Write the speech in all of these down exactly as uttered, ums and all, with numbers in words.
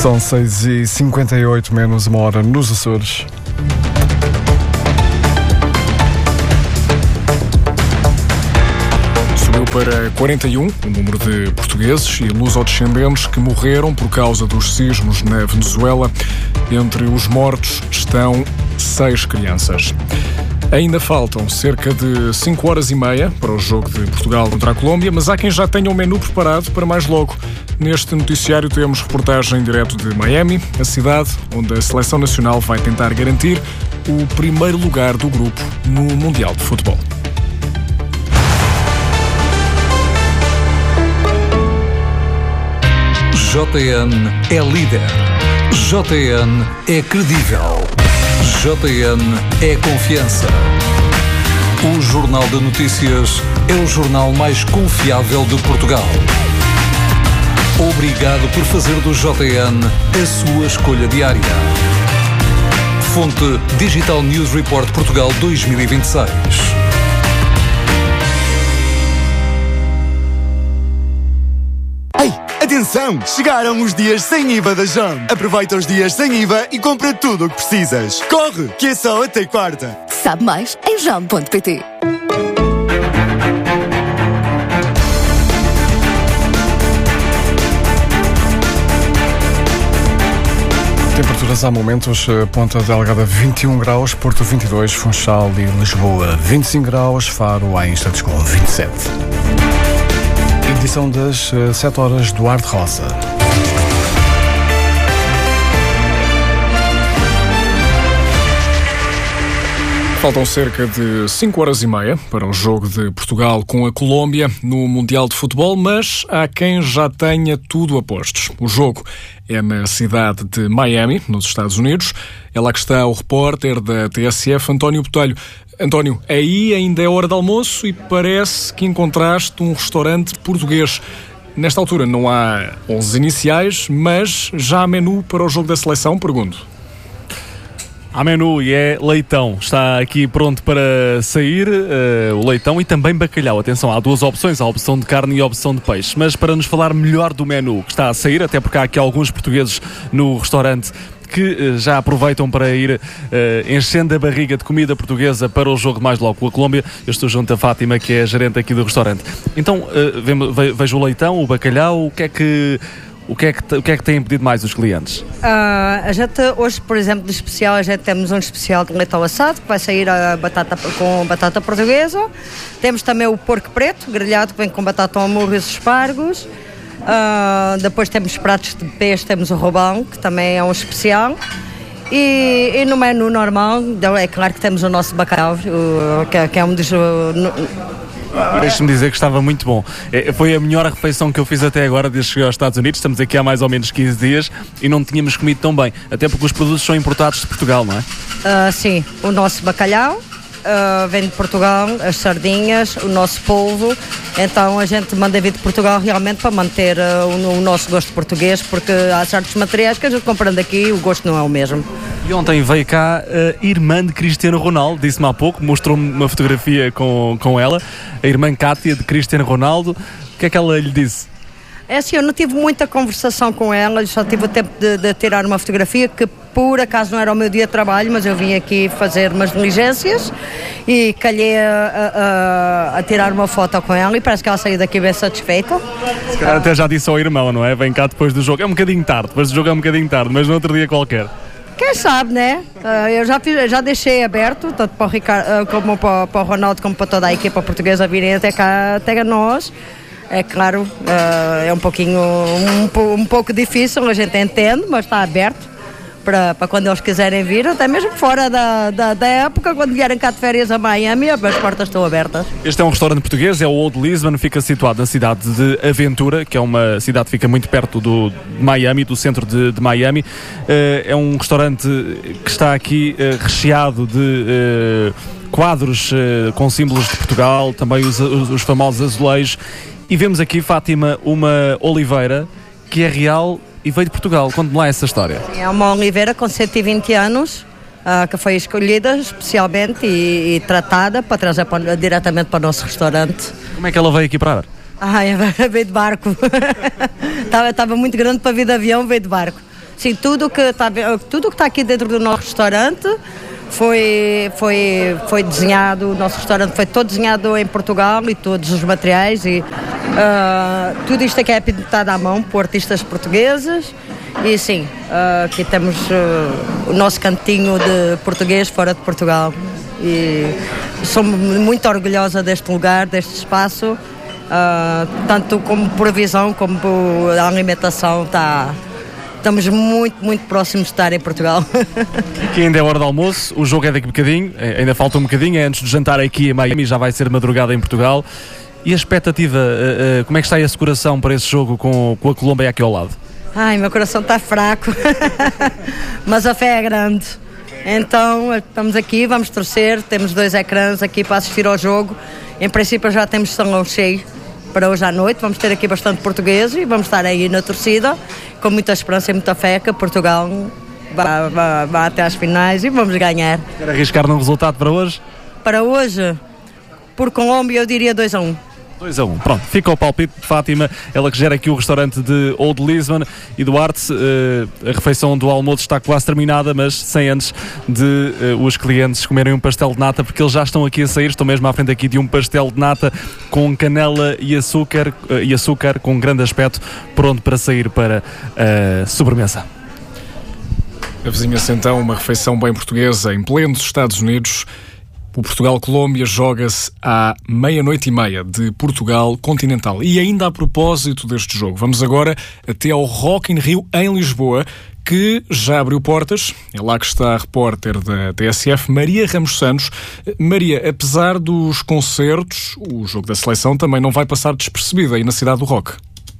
São seis e cinquenta e oito, menos uma hora nos Açores. Subiu para quarenta e um o número de portugueses e lusodescendentes que morreram por causa dos sismos na Venezuela. Entre os mortos estão seis crianças. Ainda faltam cerca de cinco horas e meia para o jogo de Portugal contra a Colômbia, mas há quem já tenha o menu preparado para mais logo. Neste noticiário temos reportagem direto de Miami, a cidade onde a Seleção Nacional vai tentar garantir o primeiro lugar do grupo no Mundial de Futebol. J N é líder. J N é credível. J N é confiança. O Jornal de Notícias é o jornal mais confiável de Portugal. Obrigado por fazer do J N a sua escolha diária. Fonte Digital News Report Portugal dois mil e vinte e seis. Atenção! Chegaram os dias sem I V A da Jam. Aproveita os dias sem I V A e compra tudo o que precisas. Corre, que é só até quarta. Sabe mais em jam ponto pt. Temperaturas há momentos, Ponta Delgada vinte e um graus, Porto vinte e dois, Funchal e Lisboa vinte e cinco graus, Faro a Instantes com vinte e sete. Edição das sete horas, Duarte Rosa. Faltam cerca de cinco horas e meia para o jogo de Portugal com a Colômbia no Mundial de Futebol, mas há quem já tenha tudo a postos. O jogo é na cidade de Miami, nos Estados Unidos. É lá que está o repórter da T S F, António Botelho. António, aí ainda é hora de almoço e parece que encontraste um restaurante português. Nesta altura não há onze iniciais, mas já há menu para o jogo da seleção, pergunto. Há menu e é leitão. Está aqui pronto para sair uh, o leitão e também bacalhau. Atenção, há duas opções, a opção de carne e a opção de peixe. Mas para nos falar melhor do menu que está a sair, até porque há aqui alguns portugueses no restaurante que uh, já aproveitam para ir uh, enchendo a barriga de comida portuguesa para o jogo de mais logo com a Colômbia. Eu estou junto a Fátima, que é a gerente aqui do restaurante. Então, uh, ve- vejo o leitão, o bacalhau, o que é que... O que, é que, o que é que têm pedido mais os clientes? Uh, a gente, hoje, por exemplo, de especial, a gente temos um especial de leitão assado, que vai sair a batata, com batata portuguesa. Temos também o porco preto, grelhado, que vem com batata ao murro e espargos. Uh, depois temos pratos de peixe, temos o robão, que também é um especial. E, e no menu normal, é claro que temos o nosso bacalhau, o, que, que é um dos... No, Deixe-me dizer que estava muito bom. É, foi a melhor refeição que eu fiz até agora desde que cheguei aos Estados Unidos. Estamos aqui há mais ou menos quinze dias e não tínhamos comido tão bem. Até porque os produtos são importados de Portugal, não é? Uh, sim, o nosso bacalhau uh, vem de Portugal, as sardinhas, o nosso polvo. Então a gente manda vir de Portugal realmente para manter uh, o, o nosso gosto português, porque há certos materiais que a gente comprando aqui o gosto não é o mesmo. E ontem veio cá a irmã de Cristiano Ronaldo, disse-me há pouco, mostrou-me uma fotografia com, com ela, a irmã Cátia de Cristiano Ronaldo. O que é que ela lhe disse? É assim, eu não tive muita conversação com ela, só tive o tempo de, de tirar uma fotografia que por acaso não era o meu dia de trabalho, mas eu vim aqui fazer umas diligências e calhei a, a, a tirar uma foto com ela e parece que ela saiu daqui bem satisfeita. Se calhar até já disse ao irmão, não é? Vem cá depois do jogo. É um bocadinho tarde, depois do jogo é um bocadinho tarde, mas no outro dia qualquer. Quem sabe, né? Uh, eu já, fiz, já deixei aberto, tanto para o, Ricardo, uh, como para, para o Ronaldo, como para toda a equipa portuguesa virem até cá, até a nós. É claro, uh, é um pouquinho, um, um pouco difícil, a gente entende, mas está aberto para, para quando eles quiserem vir, até mesmo fora da, da, da época, quando vierem cá de férias a Miami, as portas estão abertas. Este é um restaurante português, é o Old Lisbon, fica situado na cidade de Aventura, que é uma cidade que fica muito perto do, de Miami, do centro de, de Miami. Uh, é um restaurante que está aqui uh, recheado de uh, quadros uh, com símbolos de Portugal, também os, os, os famosos azulejos. E vemos aqui, Fátima, uma oliveira que é real e veio de Portugal. Conte-me lá essa história. É uma oliveira com cento e vinte anos, uh, que foi escolhida especialmente e, e tratada para trazer para, diretamente para o nosso restaurante. Como é que ela veio aqui parar? Ah, veio de barco. estava, estava muito grande para vir de avião, veio de barco. Sim, tudo que está tudo que está aqui dentro do nosso restaurante foi, foi, foi desenhado, o nosso restaurante foi todo desenhado em Portugal e todos os materiais e uh, tudo isto aqui é pintado à mão por artistas portugueses e sim, uh, aqui temos uh, o nosso cantinho de português fora de Portugal e sou muito orgulhosa deste lugar, deste espaço, uh, tanto como por visão como por alimentação, está... Estamos muito, muito próximos de estar em Portugal. Aqui ainda é hora de almoço, o jogo é daqui a bocadinho, ainda falta um bocadinho, é antes de jantar aqui em Miami, já vai ser madrugada em Portugal. E a expectativa, uh, uh, como é que está aí a coração para esse jogo com, com a Colômbia aqui ao lado? Ai, meu coração está fraco, mas a fé é grande. Então, estamos aqui, vamos torcer, temos dois ecrãs aqui para assistir ao jogo. Em princípio já temos salão cheio para hoje à noite, vamos ter aqui bastante português e vamos estar aí na torcida com muita esperança e muita fé que Portugal vá, vá, vá até às finais e vamos ganhar. Quer arriscar num resultado para hoje? Para hoje, por Colômbia eu diria dois a um. dois a um, pronto, fica o palpite de Fátima, ela que gera aqui o restaurante de Old Lisbon. E Duarte, uh, a refeição do almoço está quase terminada, mas sem antes de uh, os clientes comerem um pastel de nata, porque eles já estão aqui a sair, estão mesmo à frente aqui de um pastel de nata com canela e açúcar, uh, e açúcar com grande aspecto, pronto para sair para a uh, sobremesa. Avizinha-se então uma refeição bem portuguesa em plenos Estados Unidos. O Portugal-Colômbia joga-se à meia-noite e meia de Portugal continental. E ainda a propósito deste jogo, vamos agora até ao Rock in Rio em Lisboa, que já abriu portas. É lá que está a repórter da T S F, Maria Ramos Santos. Maria, apesar dos concertos, o jogo da seleção também não vai passar despercebido aí na cidade do rock.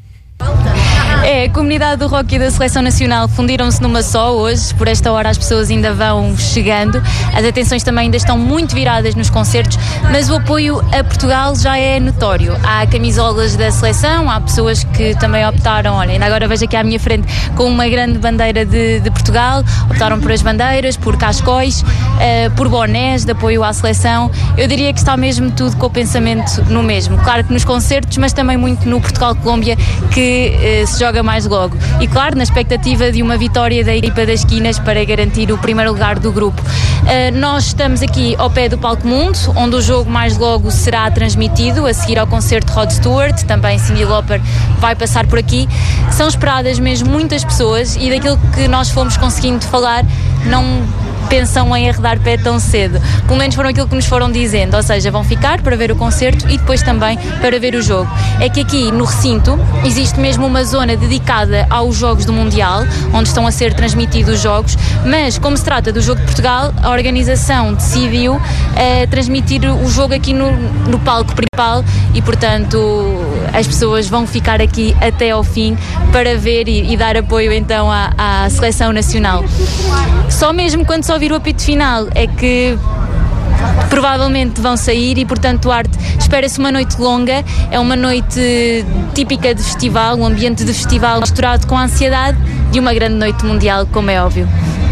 É, a comunidade do rock e da Seleção Nacional fundiram-se numa só hoje. Por esta hora as pessoas ainda vão chegando. As atenções também ainda estão muito viradas nos concertos, mas o apoio a Portugal já é notório. Há camisolas da seleção, há pessoas que também optaram, olha, ainda agora vejo aqui à minha frente com uma grande bandeira de, de Portugal, optaram por as bandeiras, por cascóis, uh, por bonés de apoio à seleção. Eu diria que está mesmo tudo com o pensamento no mesmo. Claro que nos concertos, mas também muito no Portugal-Colômbia, que uh, se joga mais logo. E claro, na expectativa de uma vitória da equipa das esquinas para garantir o primeiro lugar do grupo. Uh, nós estamos aqui ao pé do Palco Mundo, onde o jogo mais logo será transmitido, a seguir ao concerto de Rod Stewart, também Cyndi Lauper vai passar por aqui. São esperadas mesmo muitas pessoas e daquilo que nós fomos conseguindo falar, não pensam em arredar pé tão cedo. Pelo menos foram aquilo que nos foram dizendo, ou seja, vão ficar para ver o concerto e depois também para ver o jogo. É que aqui no recinto existe mesmo uma zona dedicada aos jogos do Mundial, onde estão a ser transmitidos os jogos, mas como se trata do jogo de Portugal, a organização decidiu eh, transmitir o jogo aqui no, no palco principal e, portanto, as pessoas vão ficar aqui até ao fim para ver e, e dar apoio então à, à Seleção Nacional. Só mesmo quando se ouvir o apito final é que provavelmente vão sair e, portanto, Duarte, espera-se uma noite longa. É uma noite típica de festival, um ambiente de festival misturado com a ansiedade de uma grande noite mundial, como é óbvio.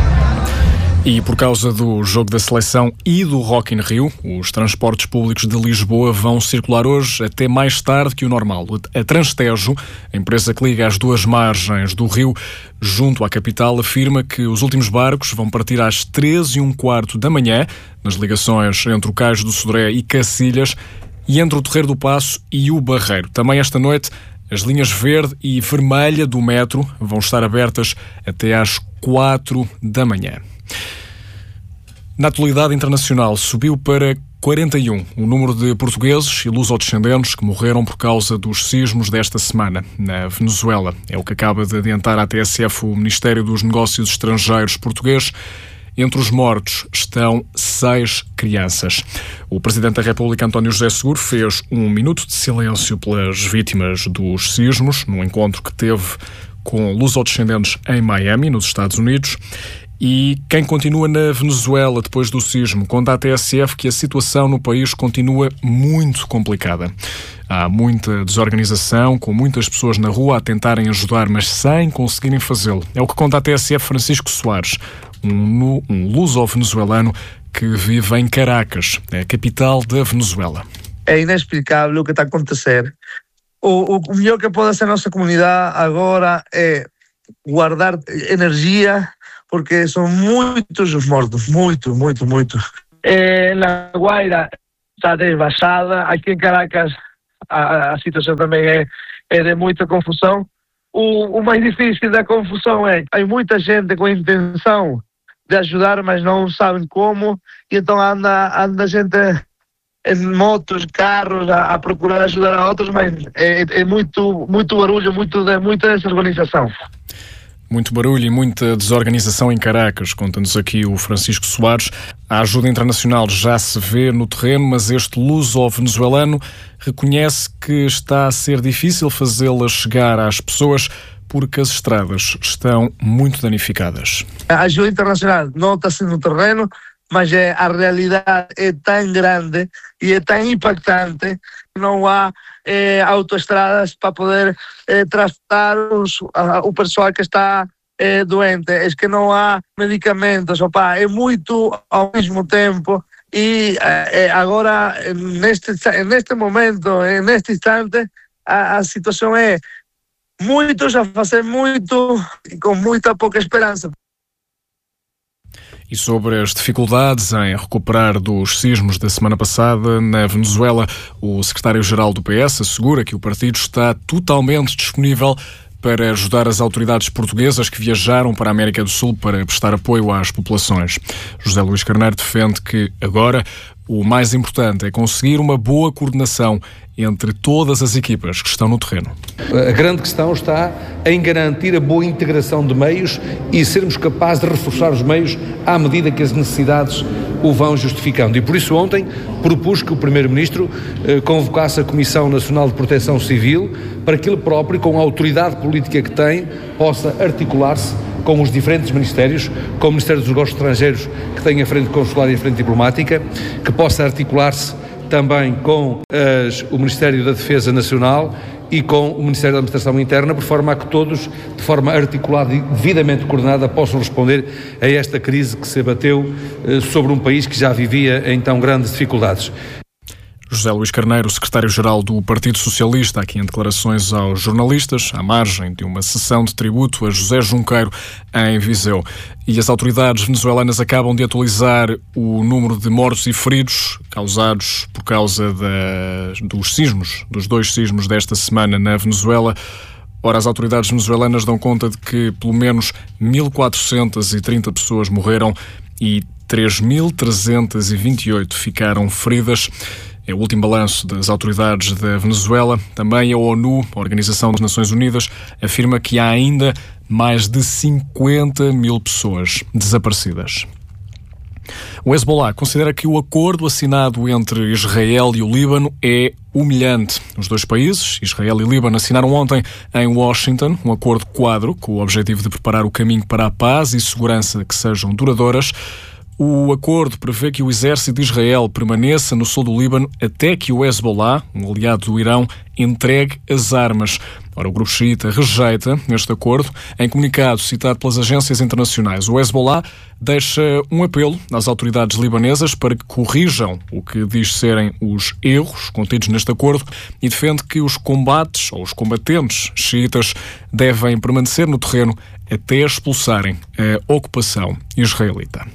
E por causa do jogo da seleção e do Rock in Rio, os transportes públicos de Lisboa vão circular hoje até mais tarde que o normal. A Transtejo, a empresa que liga as duas margens do rio junto à capital, afirma que os últimos barcos vão partir às treze e um quarto da manhã, nas ligações entre o Cais do Sodré e Cacilhas e entre o Terreiro do Paço e o Barreiro. Também esta noite, as linhas verde e vermelha do metro vão estar abertas até às quatro da manhã. Na atualidade internacional, subiu para quarenta e um o número de portugueses e lusodescendentes que morreram por causa dos sismos desta semana na Venezuela. É o que acaba de adiantar à T S F o Ministério dos Negócios Estrangeiros português. Entre os mortos estão seis crianças. O Presidente da República, António José Seguro, fez um minuto de silêncio pelas vítimas dos sismos, num encontro que teve com lusodescendentes em Miami, nos Estados Unidos. E quem continua na Venezuela depois do sismo conta à T S F que a situação no país continua muito complicada. Há muita desorganização, com muitas pessoas na rua a tentarem ajudar, mas sem conseguirem fazê-lo. É o que conta à T S F Francisco Soares, um, um luso-venezuelano que vive em Caracas, a capital da Venezuela. É inexplicável o que está a acontecer. O, o melhor que pode ser a nossa comunidade agora é guardar energia, porque são muitos os mortos, muito, muito, muito. É, na Guaira está desbaixada, aqui em Caracas a, a situação também é, é de muita confusão. O, o mais difícil da confusão é que há muita gente com a intenção de ajudar, mas não sabem como, e então anda, anda gente em motos, carros, a, a procurar ajudar a outros, mas é, é muito, muito barulho, muito, muita desorganização. Muito barulho e muita desorganização em Caracas, conta-nos aqui o Francisco Soares. A ajuda internacional já se vê no terreno, mas este luso-venezuelano reconhece que está a ser difícil fazê-la chegar às pessoas porque as estradas estão muito danificadas. A ajuda internacional nota-se no terreno, mas é, a realidade é tão grande e é tão impactante que não há é, autoestradas para poder é, transportar os, a, o pessoal que está é, doente. É que não há medicamentos, opa, é muito ao mesmo tempo e é, agora, neste, neste momento, neste instante, a, a situação é muitos a fazer muito e com muita pouca esperança. E sobre as dificuldades em recuperar dos sismos da semana passada na Venezuela, o secretário-geral do P S assegura que o partido está totalmente disponível para ajudar as autoridades portuguesas que viajaram para a América do Sul para prestar apoio às populações. José Luís Carneiro defende que agora o mais importante é conseguir uma boa coordenação entre todas as equipas que estão no terreno. A grande questão está em garantir a boa integração de meios e sermos capazes de reforçar os meios à medida que as necessidades o vão justificando. E por isso ontem propus que o Primeiro-Ministro eh, convocasse a Comissão Nacional de Proteção Civil para que ele próprio, com a autoridade política que tem, possa articular-se com os diferentes ministérios, com o Ministério dos Negócios Estrangeiros, que tem a frente consular e a frente diplomática, que possa articular-se também com as, o Ministério da Defesa Nacional e com o Ministério da Administração Interna, por forma a que todos, de forma articulada e devidamente coordenada, possam responder a esta crise que se abateu eh, sobre um país que já vivia em tão grandes dificuldades. José Luís Carneiro, secretário-geral do Partido Socialista, aqui em declarações aos jornalistas, à margem de uma sessão de tributo a José Junqueiro em Viseu. E as autoridades venezuelanas acabam de atualizar o número de mortos e feridos causados por causa da, dos sismos, dos dois sismos desta semana na Venezuela. Ora, as autoridades venezuelanas dão conta de que pelo menos mil quatrocentas e trinta pessoas morreram e três mil trezentas e vinte e oito ficaram feridas. É o último balanço das autoridades da Venezuela. Também a ONU, a Organização das Nações Unidas, afirma que há ainda mais de cinquenta mil pessoas desaparecidas. O Hezbollah considera que o acordo assinado entre Israel e o Líbano é humilhante. Os dois países, Israel e Líbano, assinaram ontem em Washington um acordo quadro com o objetivo de preparar o caminho para a paz e segurança que sejam duradouras. O acordo prevê que o exército de Israel permaneça no sul do Líbano até que o Hezbollah, um aliado do Irão, entregue as armas. Ora, o grupo xiita rejeita este acordo. Em comunicado citado pelas agências internacionais, o Hezbollah deixa um apelo às autoridades libanesas para que corrijam o que diz serem os erros contidos neste acordo e defende que os combates ou os combatentes xiitas devem permanecer no terreno até expulsarem a ocupação israelita.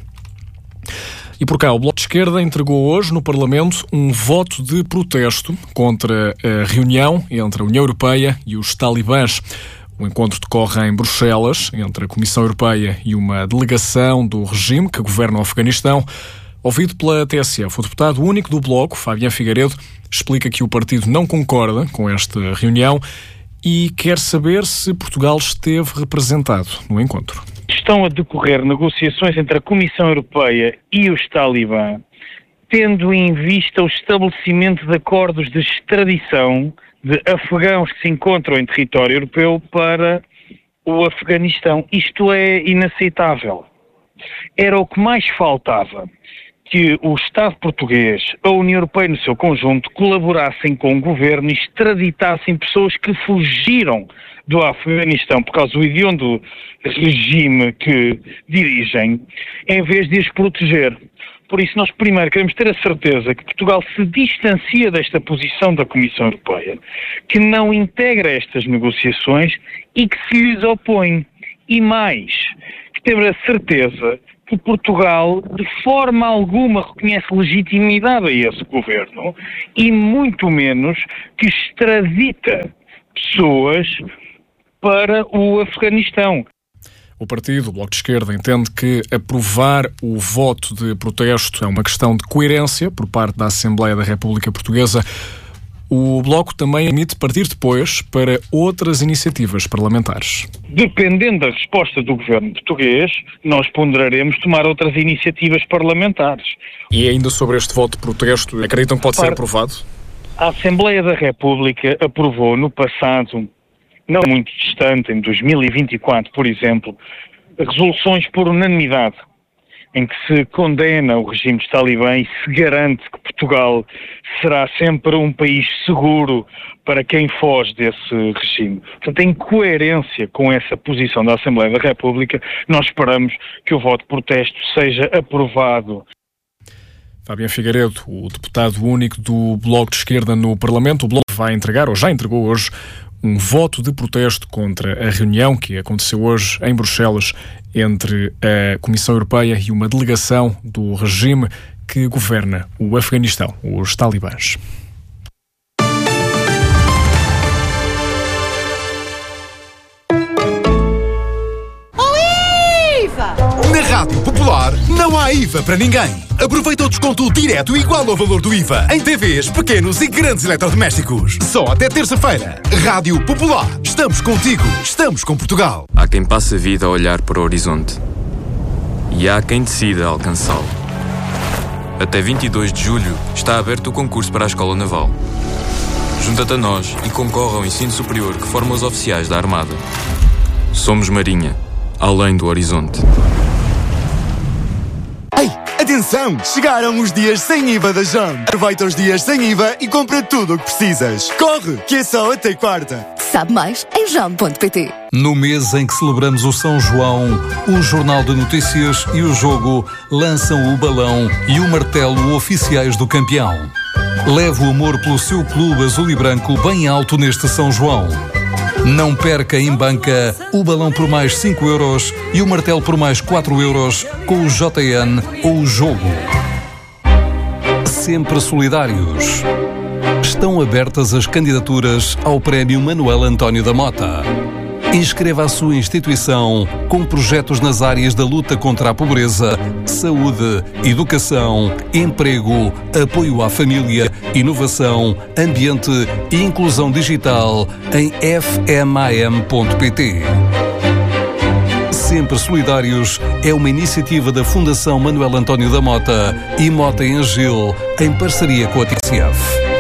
E por cá, o Bloco de Esquerda entregou hoje no Parlamento um voto de protesto contra a reunião entre a União Europeia e os talibãs. O encontro decorre em Bruxelas, entre a Comissão Europeia e uma delegação do regime que governa o Afeganistão. Ouvido pela T S F, o deputado único do Bloco, Fabián Figueiredo, explica que o partido não concorda com esta reunião e quer saber se Portugal esteve representado no encontro. Estão a decorrer negociações entre a Comissão Europeia e os talibã, tendo em vista o estabelecimento de acordos de extradição de afegãos que se encontram em território europeu para o Afeganistão. Isto é inaceitável. Era o que mais faltava, que o Estado português, a União Europeia no seu conjunto, colaborassem com o governo e extraditassem pessoas que fugiram do Afeganistão por causa do hediondo regime que dirigem, em vez de os proteger. Por isso, nós primeiro queremos ter a certeza que Portugal se distancia desta posição da Comissão Europeia, que não integra estas negociações e que se lhes opõe. E mais, que temos a certeza que Portugal de forma alguma reconhece legitimidade a esse governo e muito menos que extradita pessoas para o Afeganistão. O partido, o Bloco de Esquerda, entende que aprovar o voto de protesto é uma questão de coerência por parte da Assembleia da República Portuguesa. O Bloco também admite partir depois para outras iniciativas parlamentares. Dependendo da resposta do governo português, nós ponderaremos tomar outras iniciativas parlamentares. E ainda sobre este voto de protesto, acreditam que pode ser aprovado? A Assembleia da República aprovou no passado, não muito distante, em dois mil e vinte e quatro, por exemplo, resoluções por unanimidade, em que se condena o regime de Talibã e se garante que Portugal será sempre um país seguro para quem foge desse regime. Portanto, em coerência com essa posição da Assembleia da República, nós esperamos que o voto de protesto seja aprovado. Fabiano Figueiredo, o deputado único do Bloco de Esquerda no Parlamento, o Bloco vai entregar, ou já entregou hoje, um voto de protesto contra a reunião que aconteceu hoje em Bruxelas entre a Comissão Europeia e uma delegação do regime que governa o Afeganistão, os talibãs. Na Rádio Popular não há I V A para ninguém. Aproveita o desconto direto igual ao valor do I V A em T Vs, pequenos e grandes eletrodomésticos. Só até terça-feira. Rádio Popular. Estamos contigo. Estamos com Portugal. Há quem passe a vida a olhar para o horizonte. E há quem decida alcançá-lo. Até vinte e dois de julho está aberto o concurso para a Escola Naval. Junta-te a nós e concorre ao ensino superior que forma os oficiais da Armada. Somos Marinha. Além do horizonte. Ei, atenção! Chegaram os dias sem I V A da Jump. Aproveita os dias sem I V A e compra tudo o que precisas. Corre, que é só até quarta. Sabe mais em jump ponto pt. No mês em que celebramos o São João, o Jornal de Notícias e o Jogo lançam o balão e o martelo oficiais do campeão. Leve o amor pelo seu clube azul e branco bem alto neste São João. Não perca em banca o balão por mais cinco euros e o martelo por mais quatro euros com o J N ou o Jogo. Sempre solidários. Estão abertas as candidaturas ao Prémio Manuel António da Mota. Inscreva a sua instituição com projetos nas áreas da luta contra a pobreza, saúde, educação, emprego, apoio à família, inovação, ambiente e inclusão digital em f m a m ponto p t. Sempre Solidários é uma iniciativa da Fundação Manuel António da Mota e Mota em Gil, em parceria com a T C F.